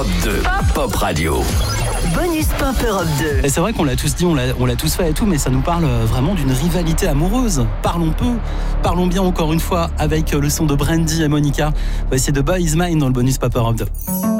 Europe 2, Pop Radio. Bonus Pop Europe 2. Et c'est vrai qu'on l'a tous dit, on l'a tous fait et tout, mais ça nous parle vraiment d'une rivalité amoureuse. Parlons peu, parlons bien encore une fois avec le son de Brandy et Monica. Voici The Boy Is Mine dans le Bonus Pop Europe 2.